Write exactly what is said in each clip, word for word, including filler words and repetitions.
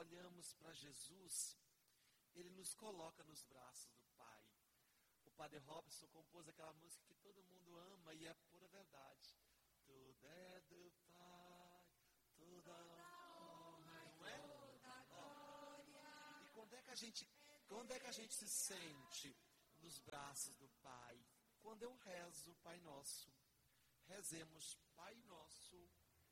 olhamos para Jesus, Ele nos coloca nos braços do Pai. O Padre Robson compôs aquela música que todo mundo ama e é pura verdade. Tudo é do Pai, toda honra, não é? E quando é que a gente, quando é que a gente se sente nos braços do Pai? Quando eu rezo Pai Nosso. Rezemos, Pai Nosso,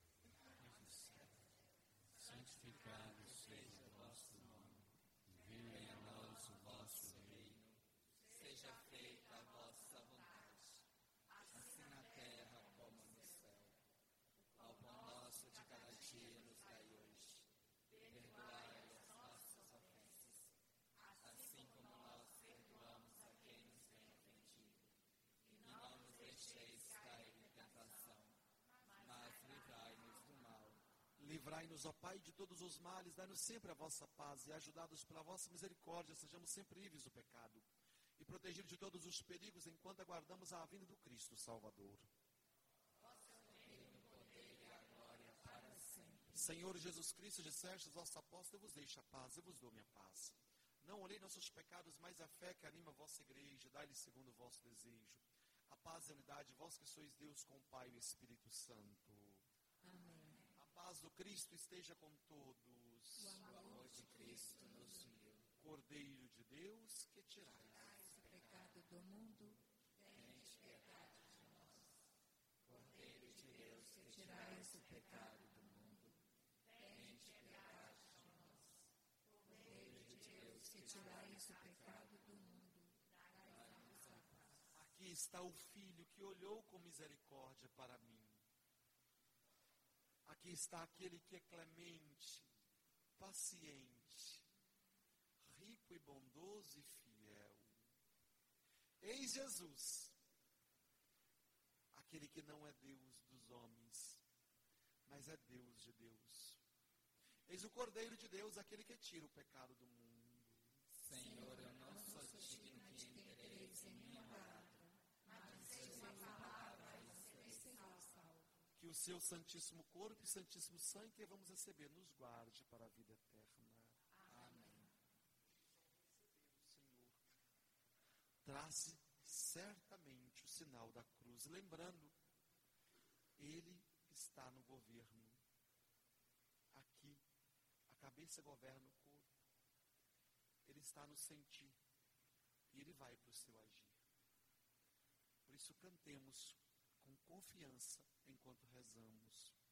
santificado seja o vosso nome, venha a nós o vosso reino, seja feita a vossa vontade, assim na terra como no céu. Ao pão nosso de cada dia nos dai hoje, perdoai as nossas ofensas, assim como nós perdoamos a quem nos tem ofendido. E não nos deixeis cair em tentação, mas livrai-nos do mal. Livrai-nos, ó Pai, de todos os males, dai-nos sempre a vossa paz e ajudados pela vossa misericórdia, sejamos sempre livres do pecado e protegidos de todos os perigos enquanto aguardamos a vinda do Cristo Salvador. Vosso reino, o poder e a glória para sempre. Senhor Jesus Cristo, disseste aos vossos apóstolos, eu vos deixo a paz, eu vos dou minha paz. Não olhei nossos pecados, mas a fé que anima a vossa igreja, dai-lhe segundo o vosso desejo. A paz e a unidade, vós que sois Deus com o Pai e o Espírito Santo. Amém. A paz do Cristo esteja com todos. O amor de Cristo nos uniu. Cordeiro de Deus, que tirais Tirais o pecado do mundo, tende piedade de nós. Cordeiro de Deus, que tirais o pecado do mundo, tende piedade de nós. Cordeiro de Deus, que tirais o pecado do mundo, dai-nos a paz. Aqui está o Filho que olhou com misericórdia para mim. Aqui está aquele que é clemente, paciente, rico e bondoso e fiel. Eis Jesus, aquele que não é Deus dos homens, mas é Deus de Deus. Eis o Cordeiro de Deus, aquele que tira o pecado do mundo. Senhor, eu não sou digno que entreis em minha morada, mas dizeis uma palavra e sereis salvo. Que o seu santíssimo corpo e santíssimo sangue que vamos receber nos guarde para a vida eterna. Amém. Senhor, traze certamente o sinal da cruz, lembrando, Ele está no governo. Aqui, a cabeça governa o corpo. Ele está no sentir e Ele vai para o seu agir. Por isso cantemos com confiança enquanto rezamos.